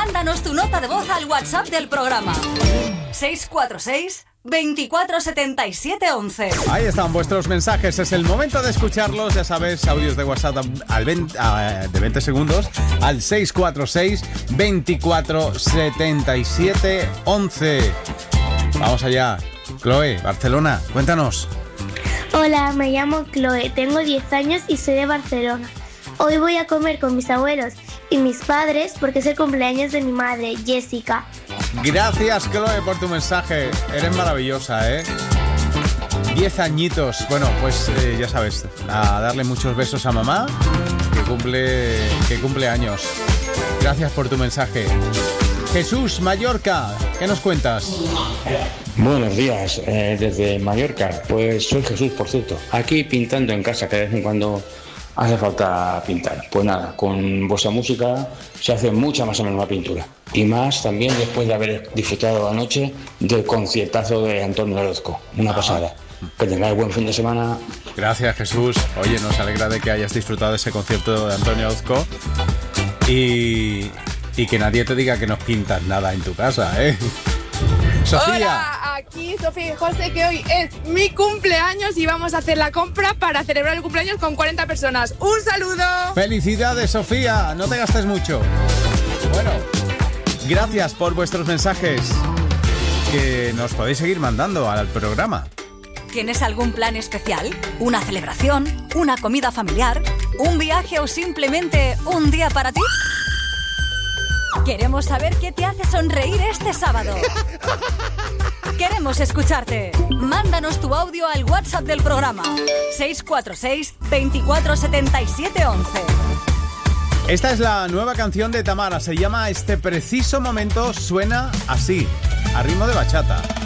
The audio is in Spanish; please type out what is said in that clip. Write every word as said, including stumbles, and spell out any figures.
Mándanos tu nota de voz al WhatsApp del programa. seis cuatro seis, veinticuatro setenta y siete once. Ahí están vuestros mensajes, es el momento de escucharlos. Ya sabes, audios de WhatsApp al veinte, a, de veinte segundos al seis cuatro seis, veinticuatro setenta y siete once. Vamos allá. Chloe, Barcelona, cuéntanos. Hola, me llamo Chloe, tengo diez años y soy de Barcelona. Hoy voy a comer con mis abuelos y mis padres porque es el cumpleaños de mi madre, Jessica. Gracias, Chloe, por tu mensaje. Eres maravillosa, ¿eh? Diez añitos. Bueno, pues eh, ya sabes, a darle muchos besos a mamá, que cumple, que cumple años. Gracias por tu mensaje. Jesús, Mallorca, ¿qué nos cuentas? Buenos días, eh, desde Mallorca. Pues soy Jesús, por cierto. Aquí pintando en casa, que de vez en cuando hace falta pintar. Pues nada, con vuestra música se hace mucha más o menos la pintura. Y más también después de haber disfrutado anoche del conciertazo de Antonio Orozco. Una pasada. Que tengáis buen fin de semana. Gracias, Jesús. Oye, nos alegra de que hayas disfrutado de ese concierto de Antonio Orozco. Y, y que nadie te diga que no pintas nada en tu casa, ¿eh? Sofía. Hola, aquí Sofía y José, que hoy es mi cumpleaños y vamos a hacer la compra para celebrar el cumpleaños con cuarenta personas. ¡Un saludo! ¡Felicidades, Sofía! No te gastes mucho. Bueno, gracias por vuestros mensajes que nos podéis seguir mandando al programa. ¿Tienes algún plan especial? ¿Una celebración? ¿Una comida familiar? ¿Un viaje o simplemente un día para ti? Queremos saber qué te hace sonreír este sábado. Queremos escucharte. Mándanos tu audio al WhatsApp del programa. seis cuatro seis, veinticuatro setenta y siete once. Esta es la nueva canción de Tamara. Se llama Este preciso momento, suena así, a ritmo de bachata.